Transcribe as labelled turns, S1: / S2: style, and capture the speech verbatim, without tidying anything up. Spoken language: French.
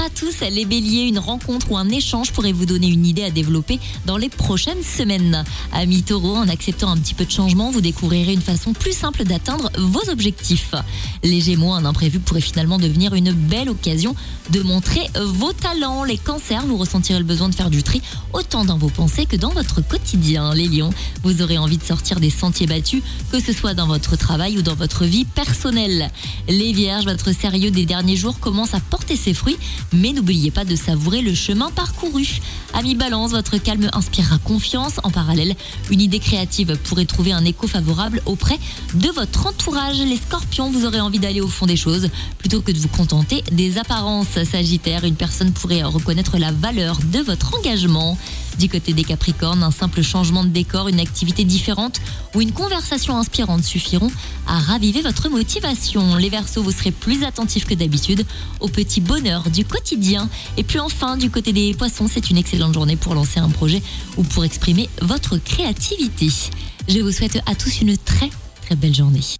S1: à tous, les béliers, une rencontre ou un échange pourrait vous donner une idée à développer dans les prochaines semaines. Amis taureaux, en acceptant un petit peu de changement, vous découvrirez une façon plus simple d'atteindre vos objectifs. Les gémeaux, un imprévu pourrait finalement devenir une belle occasion de montrer vos talents. Les cancers, vous ressentirez le besoin de faire du tri autant dans vos pensées que dans votre quotidien. Les lions, vous aurez envie de sortir des sentiers battus, que ce soit dans votre travail ou dans votre vie personnelle. Les vierges, votre sérieux des derniers jours commence à porter ses fruits, mais n'oubliez pas de savourer le chemin parcouru. Amis balance, votre calme inspirera confiance. En parallèle, une idée créative pourrait trouver un écho favorable auprès de votre entourage. Les scorpions, vous aurez envie d'aller au fond des choses plutôt que de vous contenter des apparences. Sagittaire, une personne pourrait reconnaître la valeur de votre engagement. Du côté des capricornes, un simple changement de décor, une activité différente ou une conversation inspirante suffiront à raviver votre motivation. Les verseaux, vous serez plus attentifs que d'habitude aux petits bonheurs du quotidien. Et puis enfin, du côté des poissons, c'est une excellente journée pour lancer un projet ou pour exprimer votre créativité. Je vous souhaite à tous une très très belle journée.